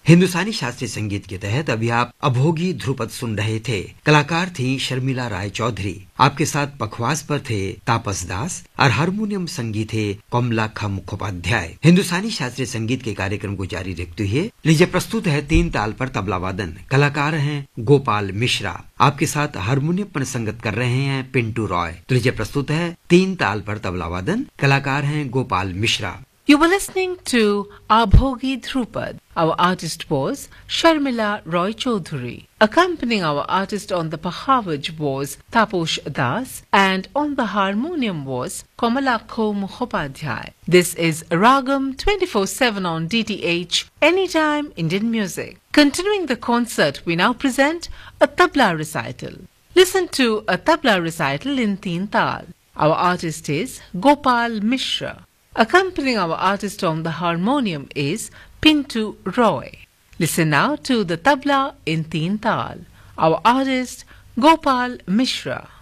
हिंदुस्तानी शास्त्रीय संगीत के तहत अभी आप अभोगी ध्रुपद सुन रहे थे। कलाकार थी शर्मिला राय चौधरी। आपके साथ पखवाज पर थे तापस दास और हारमोनियम संगीत थे कमलाखा मुखोपाध्याय। हिंदुस्तानी शास्त्रीय संगीत के कार्यक्रम को जारी रखते हुए लीजिए प्रस्तुत है तीन ताल पर तबला वादन। कलाकार हैं गोपाल मिश्रा। आपके साथ हारमोनियम पर संगत कर रहे हैं पिंटू रॉय। तो लीजिए प्रस्तुत है तीन ताल पर तबला वादन। कलाकार हैं Gopal Mishra. You were listening to Abhogi Dhrupad. Our artist was Sharmila Roy Chaudhary. Accompanying our artist on the Pakhavaj was Taposh Das, and on the harmonium was Kamalakho Mukhopadhyay. This is Ragam 24/7 on DTH, Anytime Indian Music. Continuing the concert, we now present a tabla recital. Listen to a tabla recital in Teen Tal. Our artist is Gopal Mishra. Accompanying our artist on the harmonium is Pintu Roy. Listen now to the tabla in Teen Tal. Our artist Gopal Mishra.